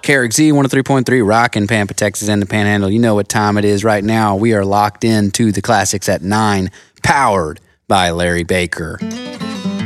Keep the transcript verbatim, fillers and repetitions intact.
K R X Z one oh three point three, rockin' Pampa, Texas, and the Panhandle. You know what time it is right now. We are locked into the classics at nine, powered by Larry Baker.